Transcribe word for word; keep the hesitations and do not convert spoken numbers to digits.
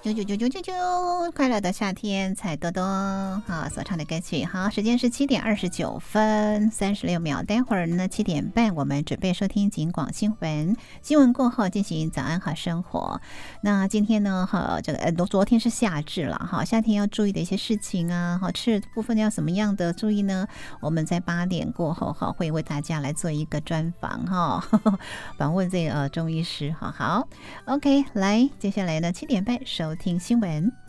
啾啾啾啾啾啾，快乐的夏天，彩多多好所唱的歌曲。好，时间是七点二十九分三十六秒，待会儿呢七点半我们准备收听警广新闻，新闻过后进行早安好生活。那今天呢，哈，这个呃，昨天是夏至了哈，夏天要注意的一些事情啊，好吃的部分要什么样的注意呢？我们在八点过后哈，会为大家来做一个专访哈，访问这个呃中医师哈。好 ，OK， 来，接下来呢七点半收听新闻。